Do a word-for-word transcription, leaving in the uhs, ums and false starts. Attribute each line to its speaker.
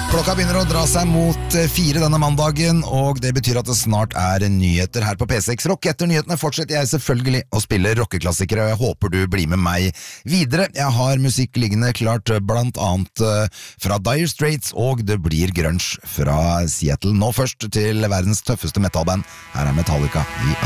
Speaker 1: Klokka begynner å dra seg mot fire denne mandagen, og det betyr at det snart er nyheter her på P seks Rock. Etter nyhetene fortsetter jeg selvfølgelig å spille rockeklassikere, og jeg håper du blir med meg videre. Jeg har musikk liggende klart blant annet fra Dire Straits, og det blir grunge fra Seattle. Nå først til verdens tøffeste metalband. Her er Metallica i